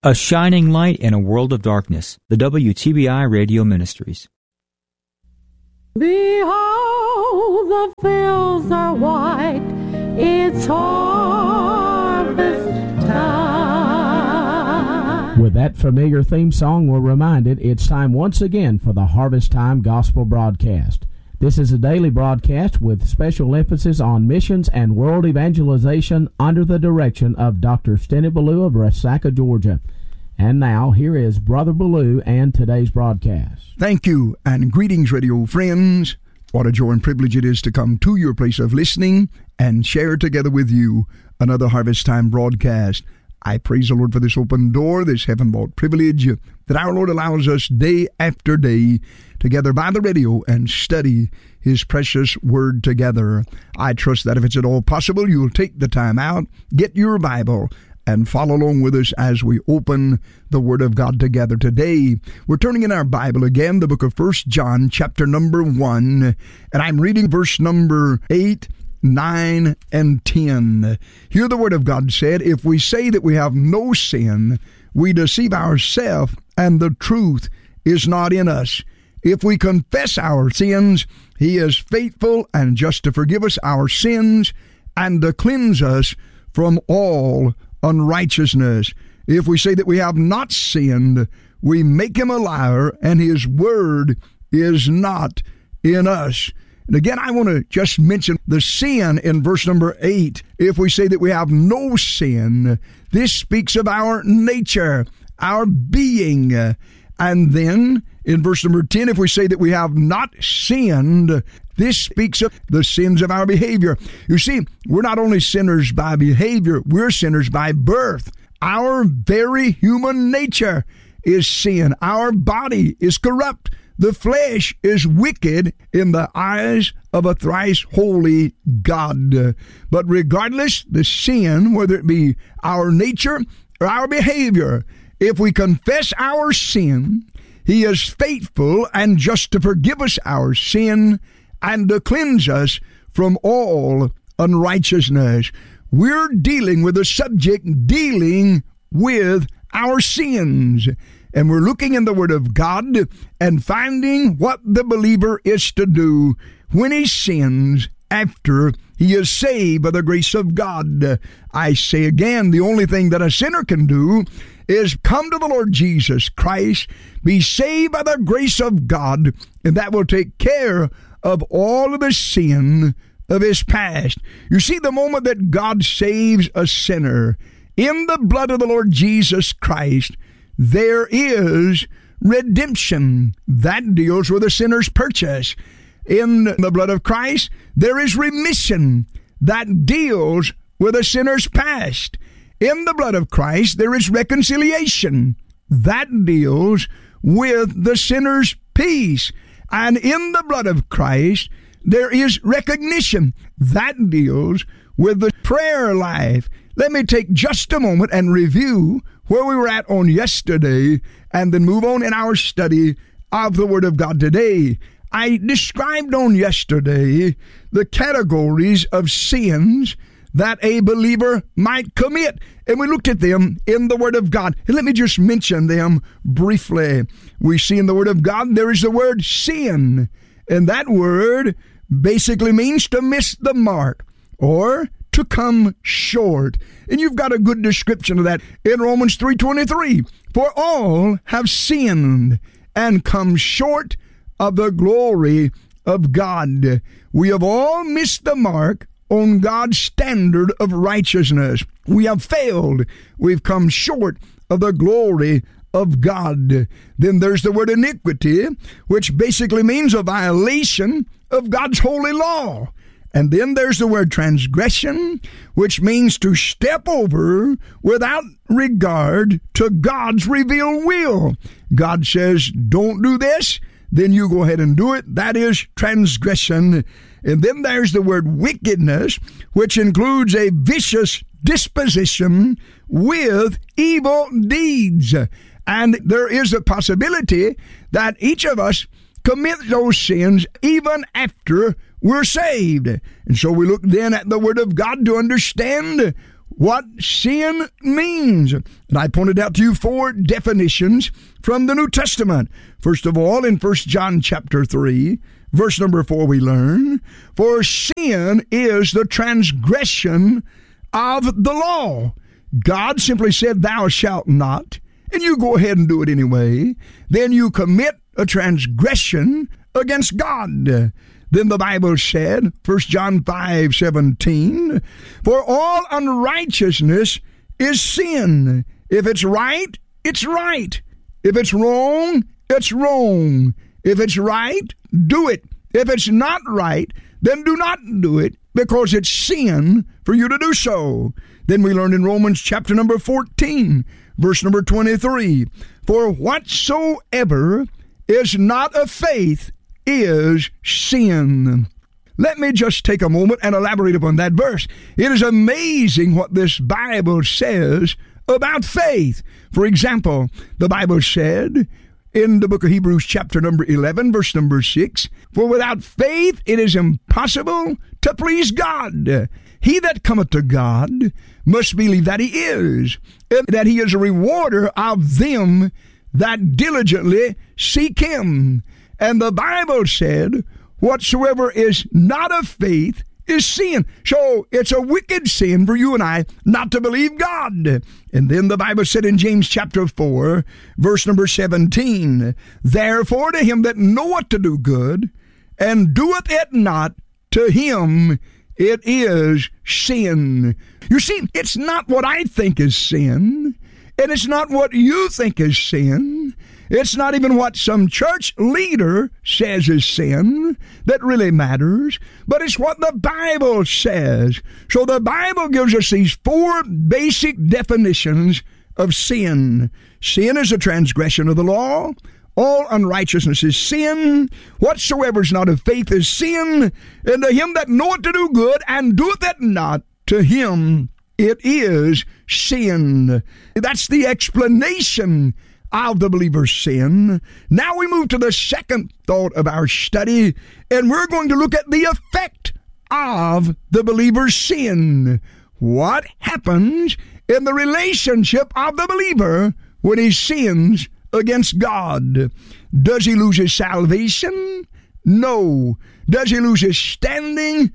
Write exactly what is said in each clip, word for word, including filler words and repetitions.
A shining light in a world of darkness. The W T B I Radio Ministries. Behold, the fields are white. It's harvest time. With that familiar theme song, we're reminded it's time once again for the Harvest Time Gospel Broadcast. This is a daily broadcast with special emphasis on missions and world evangelization under the direction of Doctor Steny Ballou of Resaca, Georgia. And now, here is Brother Ballou and today's broadcast. Thank you, and greetings, radio friends. What a joy and privilege it is to come to your place of listening and share together with you another Harvest Time broadcast. I praise the Lord for this open door, this heaven-bought privilege that our Lord allows us day after day to gather by the radio and study His precious Word together. I trust that if it's at all possible, you'll take the time out, get your Bible, and follow along with us as we open the Word of God together. Today, we're turning in our Bible again, the book of First John, chapter number one, and I'm reading verse number eight, nine, and ten. Here the Word of God said, "If we say that we have no sin, we deceive ourselves, and the truth is not in us. If we confess our sins, He is faithful and just to forgive us our sins and to cleanse us from all unrighteousness. If we say that we have not sinned, we make Him a liar, and His word is not in us." And again, I want to just mention the sin in verse number eight. If we say that we have no sin, this speaks of our nature, our being. And then in verse number ten, if we say that we have not sinned, this speaks of the sins of our behavior. You see, we're not only sinners by behavior, we're sinners by birth. Our very human nature is sin. Our body is corrupt. The flesh is wicked in the eyes of a thrice holy God. But regardless, the sin, whether it be our nature or our behavior, if we confess our sin, He is faithful and just to forgive us our sin and to cleanse us from all unrighteousness. We're dealing with a subject dealing with our sins. And we're looking in the Word of God and finding what the believer is to do when he sins after he is saved by the grace of God. I say again, the only thing that a sinner can do is come to the Lord Jesus Christ, be saved by the grace of God, and that will take care of all of the sin of his past. You see, the moment that God saves a sinner in the blood of the Lord Jesus Christ, there is redemption. That deals with a sinner's purchase. In the blood of Christ, there is remission. That deals with a sinner's past. In the blood of Christ, there is reconciliation. That deals with the sinner's peace. And in the blood of Christ, there is recognition. That deals with the prayer life. Let me take just a moment and review where we were at on yesterday and then move on in our study of the Word of God today. I described on yesterday the categories of sins that a believer might commit, and we looked at them in the Word of God. And let me just mention them briefly. We see in the Word of God there is the word sin, and that word basically means to miss the mark or to come short. And you've got a good description of that in Romans three twenty-three. For all have sinned and come short of the glory of God. We have all missed the mark on God's standard of righteousness. We have failed. We've come short of the glory of God. Then there's the word iniquity, which basically means a violation of God's holy law. And then there's the word transgression, which means to step over without regard to God's revealed will. God says, don't do this, then you go ahead and do it. That is transgression. And then there's the word wickedness, which includes a vicious disposition with evil deeds. And there is a possibility that each of us commit those sins even after we're saved. And so we look then at the Word of God to understand what sin means. And I pointed out to you four definitions from the New Testament. First of all, in First John chapter three, verse number four, we learn, for sin is the transgression of the law. God simply said, thou shalt not, and you go ahead and do it anyway. Then you commit a transgression against God. Then the Bible said, First John five seventeen, for all unrighteousness is sin. If it's right, it's right. If it's wrong, it's wrong. If it's right, do it. If it's not right, then do not do it, because it's sin for you to do so. Then we learned in Romans chapter number fourteen, verse number twenty-three, for whatsoever is not of faith is sin. Let me just take a moment and elaborate upon that verse. It is amazing what this Bible says about faith. For example, the Bible said in the book of Hebrews chapter number eleven, verse number six, for without faith it is impossible to please God. He that cometh to God must believe that he is, and that he is a rewarder of them that diligently seek him. And the Bible said, whatsoever is not of faith is sin. So it's a wicked sin for you and I not to believe God. And then the Bible said in James chapter four, verse number seventeen, therefore to him that knoweth to do good, and doeth it not, to him it is sin. You see, it's not what I think is sin, and it's not what you think is sin. It's not even what some church leader says is sin that really matters, but it's what the Bible says. So the Bible gives us these four basic definitions of sin. Sin is a transgression of the law. All unrighteousness is sin. Whatsoever is not of faith is sin. And to him that knoweth to do good and doeth it not, to him it is sin. That's the explanation of the believer's sin. Now we move to the second thought of our study, and we're going to look at the effect of the believer's sin. What happens in the relationship of the believer when he sins against God? Does he lose his salvation? No. Does he lose his standing?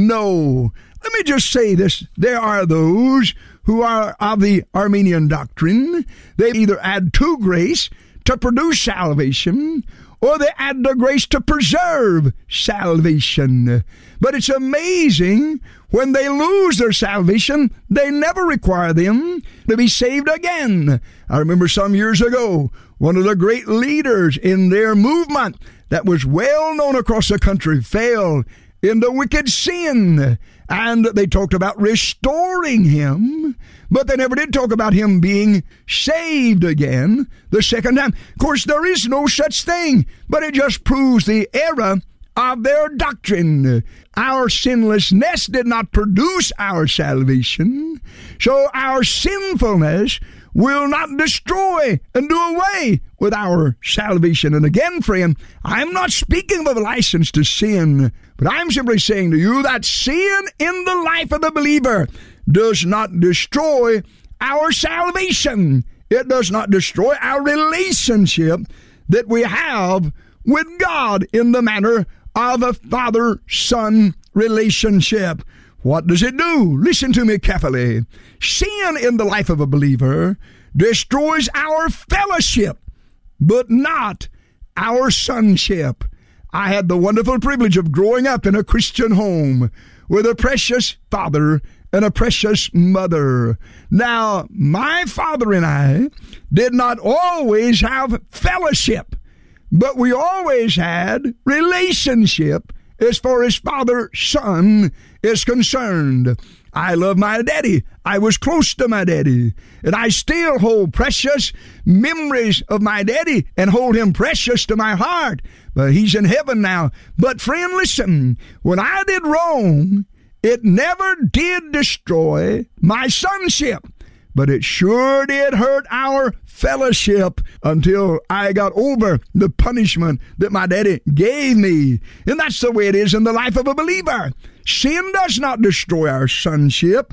No. Let me just say this. There are those who are of the Arminian doctrine. They either add to grace to produce salvation, or they add the grace to preserve salvation. But it's amazing, when they lose their salvation, they never require them to be saved again. I remember some years ago, one of the great leaders in their movement that was well known across the country fell into wicked sin. And they talked about restoring him, but they never did talk about him being saved again the second time. Of course, there is no such thing, but it just proves the error of their doctrine. Our sinlessness did not produce our salvation, so our sinfulness will not destroy and do away with our salvation. And again, friend, I'm not speaking of a license to sin, but I'm simply saying to you that sin in the life of the believer does not destroy our salvation. It does not destroy our relationship that we have with God in the manner of a father-son relationship. What does it do? Listen to me carefully. Sin in the life of a believer destroys our fellowship, but not our sonship. I had the wonderful privilege of growing up in a Christian home with a precious father and a precious mother. Now, my father and I did not always have fellowship, but we always had relationship as far as father-son is concerned. I love my daddy. I was close to my daddy. And I still hold precious memories of my daddy and hold him precious to my heart. But he's in heaven now. But friend, listen, when I did wrong, it never did destroy my sonship. But it sure did hurt our fellowship until I got over the punishment that my daddy gave me. And that's the way it is in the life of a believer. Sin does not destroy our sonship.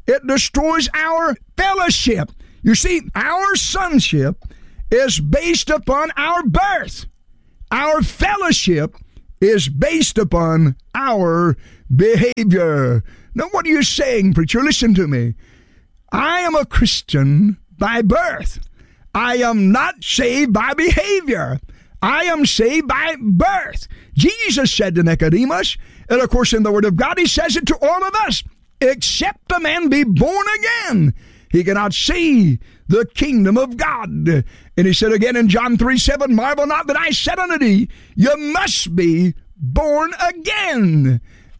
it destroys our fellowship. You see, our sonship is based upon our birth. Our fellowship is based upon our behavior. Now, what are you saying, preacher? Listen to me. I am a Christian by birth. I am not saved by behavior. I am saved by birth. Jesus said to Nicodemus, and of course in the Word of God, he says it to all of us, except a man be born again, he cannot see the kingdom of God. And he said again in John three seven, marvel not that I said unto thee, you must be born again.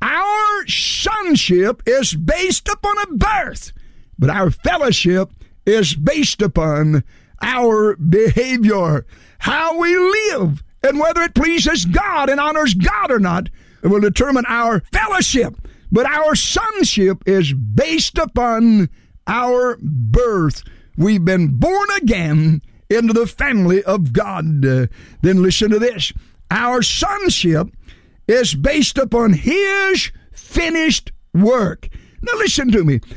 Our sonship is based upon a birth, but our fellowship is based upon our behavior. How we live and whether it pleases God and honors God or not will determine our fellowship. But our sonship is based upon our birth. We've been born again into the family of God. Uh, then listen to this. Our sonship is based upon His finished work. Now listen to me.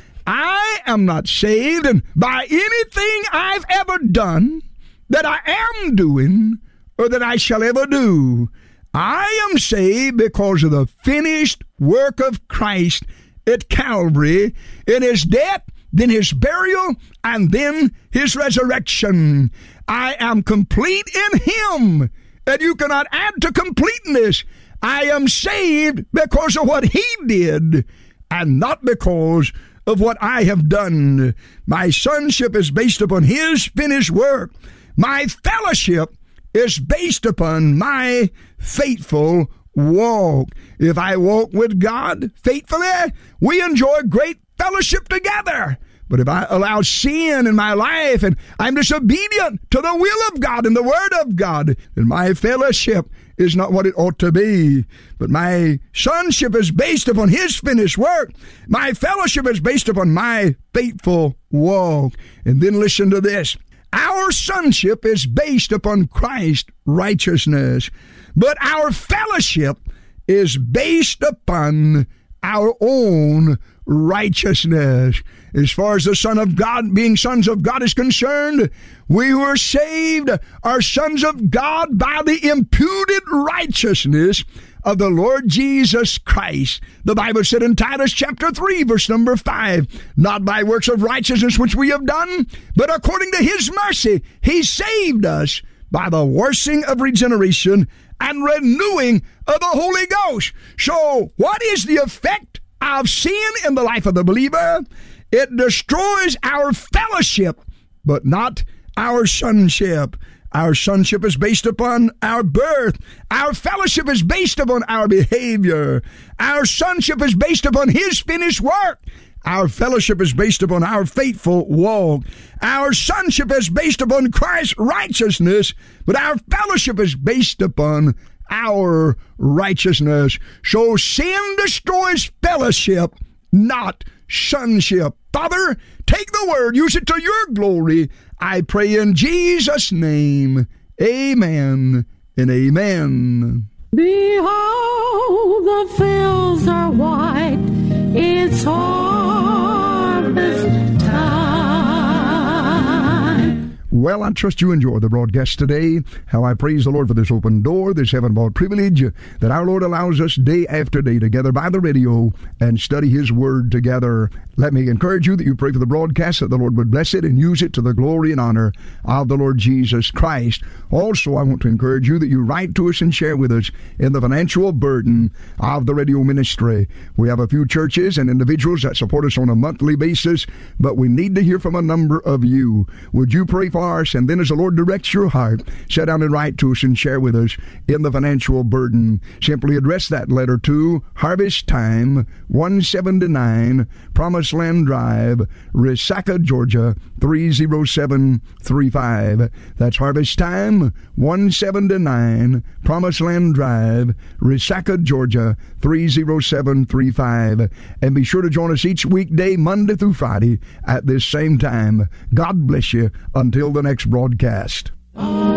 I am not saved and by anything I've ever done, that I am doing, or that I shall ever do. I am saved because of the finished work of Christ at Calvary, in His death, then His burial, and then His resurrection. I am complete in Him, and you cannot add to completeness. I am saved because of what He did, and not because of what I have done. My sonship is based upon His finished work. My fellowship is based upon my faithful walk. If I walk with God faithfully, we enjoy great fellowship together. But if I allow sin in my life and I'm disobedient to the will of God and the Word of God, then my fellowship is not what it ought to be. But my sonship is based upon His finished work. My fellowship is based upon my faithful walk. And then listen to this. Our sonship is based upon Christ's righteousness, but our fellowship is based upon our own righteousness. As far as the Son of God, being sons of God is concerned, we who are saved are sons of God by the imputed righteousness of the Lord Jesus Christ. The Bible said in Titus chapter three, verse number five, not by works of righteousness which we have done, but according to His mercy, He saved us by the washing of regeneration and renewing of the Holy Ghost. So, what is the effect of sin in the life of the believer? It destroys our fellowship, but not our sonship. Our sonship is based upon our birth. Our fellowship is based upon our behavior. Our sonship is based upon His finished work. Our fellowship is based upon our faithful walk. Our sonship is based upon Christ's righteousness, but our fellowship is based upon our righteousness. So sin destroys fellowship, not sonship. Father, take the word, use it to your glory. I pray in Jesus' name. Amen and amen. Behold, the fields are white. It's harvest time. Well, I trust you enjoy the broadcast today. How I praise the Lord for this open door, this heaven-born privilege that our Lord allows us day after day to gather by the radio and study His Word together. Let me encourage you that you pray for the broadcast, that the Lord would bless it and use it to the glory and honor of the Lord Jesus Christ. Also, I want to encourage you that you write to us and share with us in the financial burden of the radio ministry. We have a few churches and individuals that support us on a monthly basis, but we need to hear from a number of you. Would you pray for us? And then as the Lord directs your heart, sit down and write to us and share with us in the financial burden. Simply address that letter to Harvest Time, one seventy-nine Promised Land Drive, Resaca, Georgia, three oh seven three five. That's Harvest Time, one seventy-nine Promised Land Drive, Resaca, Georgia, three oh seven three five. And be sure to join us each weekday, Monday through Friday, at this same time. God bless you until the next broadcast.